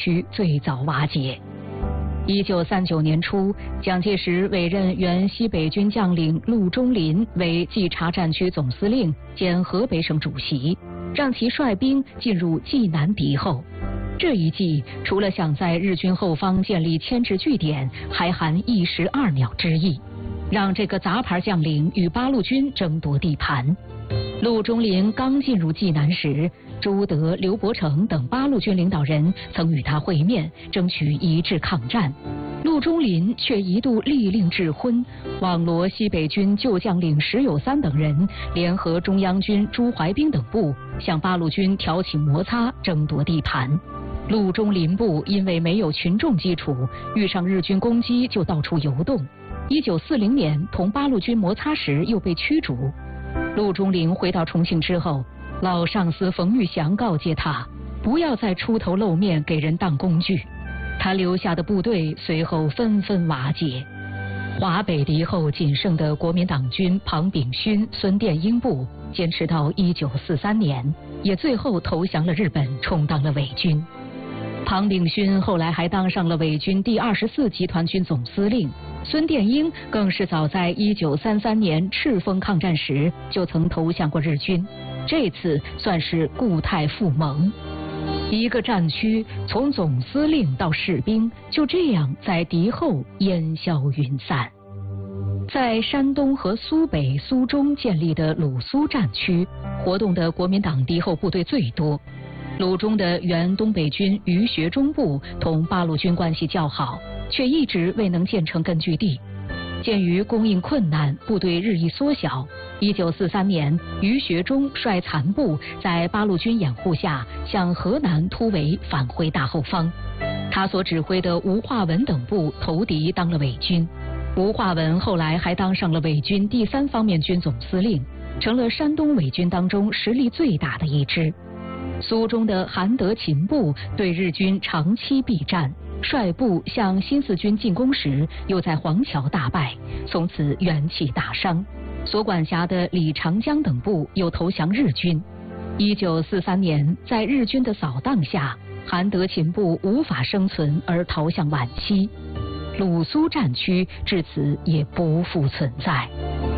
区最早瓦解。1939年初，蒋介石委任原西北军将领陆中麟为冀察战区总司令兼河北省主席，让其率兵进入冀南敌后。这一计除了想在日军后方建立牵制据点，还含一石二鸟之意，让这个杂牌将领与八路军争夺地盘。陆中麟刚进入冀南时，朱德、刘伯承等八路军领导人曾与他会面，争取一致抗战。陆中麟却一度力令智昏，网罗西北军旧将领石友三等人，联合中央军朱怀彬等部，向八路军挑起摩擦，争夺地盘。陆中麟部因为没有群众基础，遇上日军攻击就到处游动。1940年同八路军摩擦时又被驱逐。陆中麟回到重庆之后，老上司冯玉祥告诫他，不要再出头露面给人当工具。他留下的部队随后纷纷瓦解。华北敌后仅剩的国民党军庞炳勋、孙殿英部坚持到1943年，也最后投降了日本，充当了伪军。庞炳勋后来还当上了伪军第24集团军总司令，孙殿英更是早在1933年赤峰抗战时就曾投降过日军，这次算是故态复萌。一个战区从总司令到士兵就这样在敌后烟消云散。在山东和苏北、苏中建立的鲁苏战区，活动的国民党敌后部队最多。鲁中的原东北军于学忠部同八路军关系较好，却一直未能建成根据地。鉴于供应困难，部队日益缩小。1943年，于学忠率残部在八路军掩护下向河南突围，返回大后方。他所指挥的吴化文等部投敌当了伪军。吴化文后来还当上了伪军第3方面军总司令，成了山东伪军当中实力最大的一支。苏中的韩德勤部对日军长期避战，率部向新四军进攻时，又在黄桥大败，从此元气大伤。所管辖的李长江等部又投降日军。1943年，在日军的扫荡下，韩德勤部无法生存而逃向皖西，鲁苏战区至此也不复存在。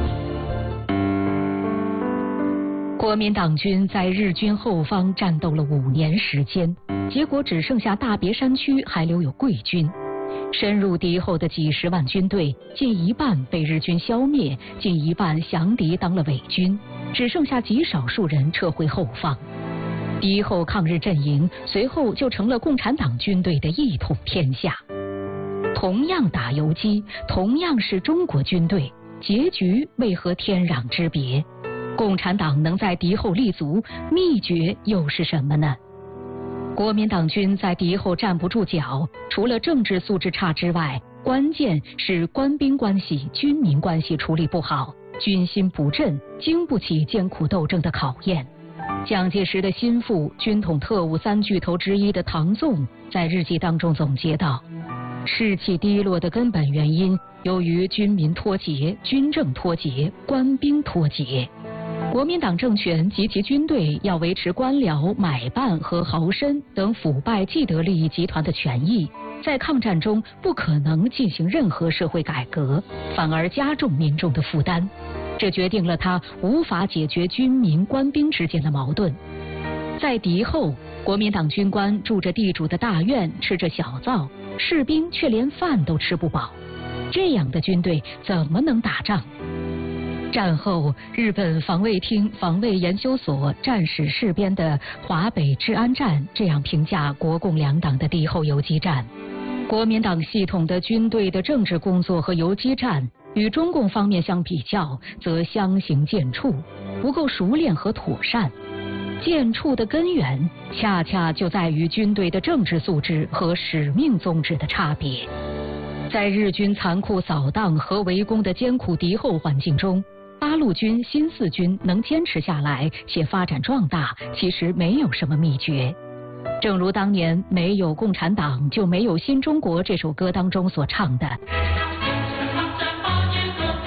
国民党军在日军后方战斗了5年时间，结果只剩下大别山区还留有桂军。深入敌后的几十万军队，近一半被日军消灭，近一半降敌当了伪军，只剩下极少数人撤回后方。敌后抗日阵营随后就成了共产党军队的一统天下。同样打游击，同样是中国军队，结局为何天壤之别？共产党能在敌后立足，秘诀又是什么呢？国民党军在敌后站不住脚，除了政治素质差之外，关键是官兵关系、军民关系处理不好，军心不振，经不起艰苦斗争的考验。蒋介石的心腹、军统特务3巨头之一的唐纵在日记当中总结道：士气低落的根本原因，由于军民脱节、军政脱节、官兵脱节。国民党政权及其军队要维持官僚、买办和豪绅等腐败既得利益集团的权益，在抗战中不可能进行任何社会改革，反而加重民众的负担。这决定了他无法解决军民官兵之间的矛盾。在敌后，国民党军官住着地主的大院，吃着小灶，士兵却连饭都吃不饱。这样的军队怎么能打仗？战后，日本防卫厅防卫研究所战史事编的华北治安战这样评价国共两党的敌后游击战：国民党系统的军队的政治工作和游击战与中共方面相比较，则相形见绌，不够熟练和妥善。见绌的根源，恰恰就在于军队的政治素质和使命宗旨的差别。在日军残酷扫荡和围攻的艰苦敌后环境中，八路军、新四军能坚持下来且发展壮大，其实没有什么秘诀。正如当年没有共产党就没有新中国这首歌当中所唱的，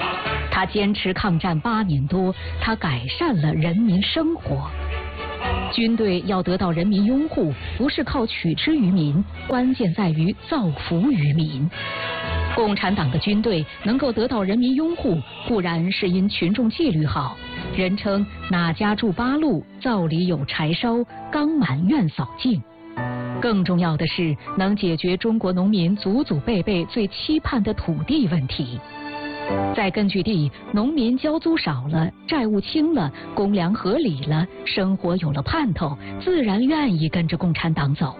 他坚持抗战8年多，他改善了人民生活。 军队要得到人民拥护，不是靠取之于民，关键在于造福于民。共产党的军队能够得到人民拥护，固然是因群众纪律好，人称哪家住八路，灶里有柴烧，缸满院扫净。更重要的是，能解决中国农民祖祖辈辈最期盼的土地问题。在根据地，农民交租少了，债务轻了，公粮合理了，生活有了盼头，自然愿意跟着共产党走。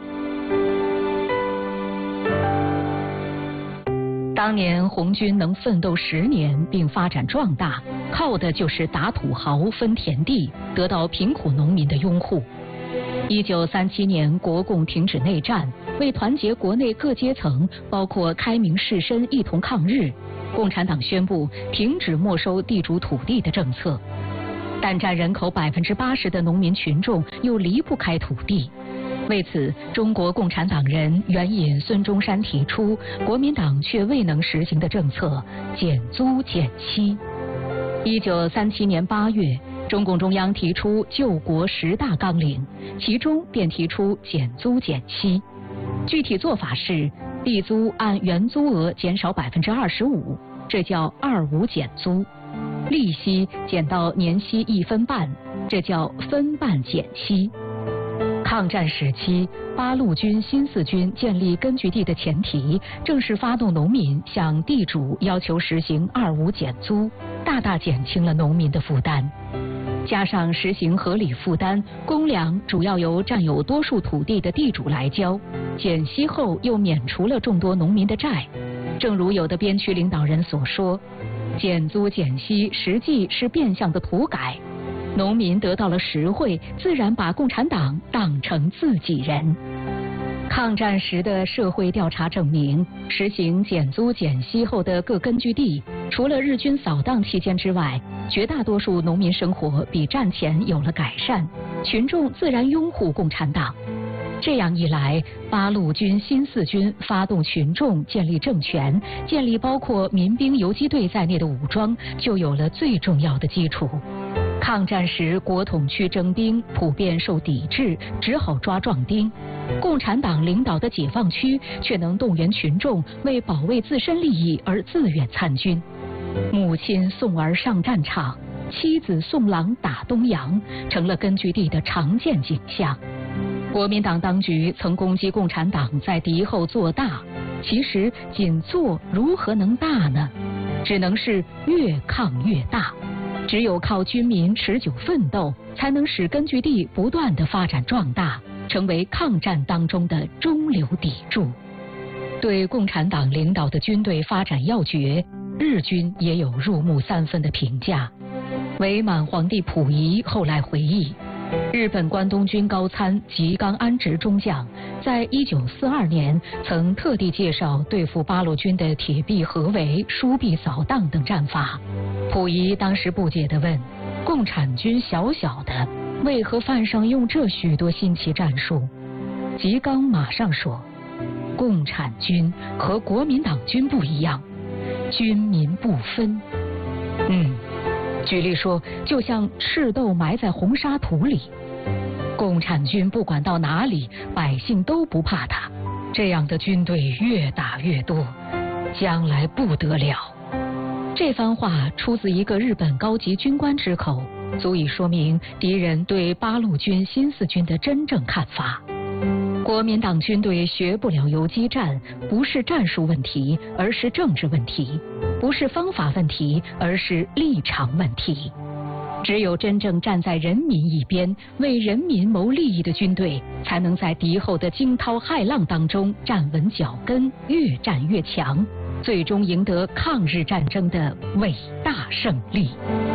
当年红军能奋斗10年并发展壮大，靠的就是打土豪、分田地，得到贫苦农民的拥护。1937年，国共停止内战，为团结国内各阶层，包括开明士绅一同抗日，共产党宣布停止没收地主土地的政策。但占人口80%的农民群众又离不开土地。为此，中国共产党人援引孙中山提出国民党却未能实行的政策——减租减息。1937年8月，中共中央提出救国10大纲领，其中便提出减租减息。具体做法是：地租按原租额减少25%，这叫25减租；利息减到年息1分半，这叫分半减息。抗战时期，八路军新四军建立根据地的前提，正是发动农民向地主要求实行25减租，大大减轻了农民的负担。加上实行合理负担，公粮主要由占有多数土地的地主来交，减息后又免除了众多农民的债。正如有的边区领导人所说，减租减息实际是变相的土改。农民得到了实惠，自然把共产党当成自己人。抗战时的社会调查证明，实行减租减息后的各根据地，除了日军扫荡期间之外，绝大多数农民生活比战前有了改善，群众自然拥护共产党。这样一来，八路军新四军发动群众建立政权，建立包括民兵游击队在内的武装，就有了最重要的基础。抗战时，国统区征兵普遍受抵制，只好抓壮丁。共产党领导的解放区却能动员群众为保卫自身利益而自愿参军。母亲送儿上战场，妻子送郎打东洋，成了根据地的常见景象。国民党当局曾攻击共产党在敌后做大，其实仅做如何能大呢？只能是越抗越大。只有靠军民持久奋斗，才能使根据地不断地发展壮大，成为抗战当中的中流砥柱。对共产党领导的军队发展要诀，日军也有入木三分的评价。伪满皇帝溥仪后来回忆，日本关东军高参吉冈安直中将在1942年曾特地介绍对付八路军的铁壁合围、疏壁扫荡等战法。溥仪当时不解地问：共产军小小的，为何犯上用这许多新奇战术？吉冈马上说：共产军和国民党军不一样，军民不分。举例说，就像赤豆埋在红沙土里，共产军不管到哪里，百姓都不怕他。这样的军队越打越多，将来不得了。这番话出自一个日本高级军官之口，足以说明敌人对八路军新四军的真正看法。国民党军队学不了游击战，不是战术问题，而是政治问题；不是方法问题，而是立场问题。只有真正站在人民一边，为人民谋利益的军队，才能在敌后的惊涛骇浪当中站稳脚跟，越战越强，最终赢得抗日战争的伟大胜利。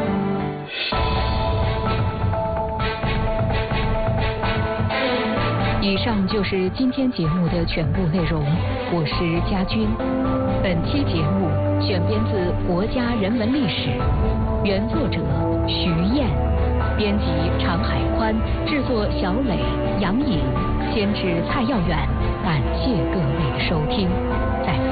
以上就是今天节目的全部内容，我是佳君。本期节目选编自《国家人文历史》，原作者徐燕，编辑常海宽，制作小磊、杨颖，监制蔡耀远。感谢各位的收听。